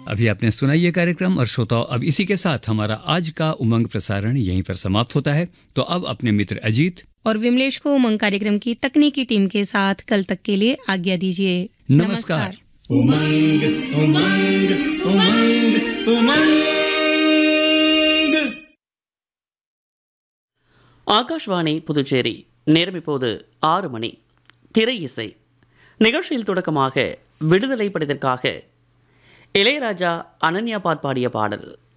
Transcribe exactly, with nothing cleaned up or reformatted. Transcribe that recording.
अभी आपने सुना ये कार्यक्रम और श्रोताओं, अब इसी के साथ हमारा आज का उमंग प्रसारण यहीं पर समाप्त होता है। तो अब अपने मित्र अजीत और विमलेश को उमंग कार्यक्रम की तकनीकी टीम के साथ कल तक के लिए आज्ञा दीजिए। नमस्कार। उमंग उमंग उमंग उमंग। ஆகாஷ்வாணி புதுச்சேரி. நேரம் இப்போது ஆறு மணி. திரை இசை நிகழ்ச்சியில் தொடக்கமாக விடுதலை படத்திற்காக இளையராஜா அனன்யா பாட் பாடிய பாடல்.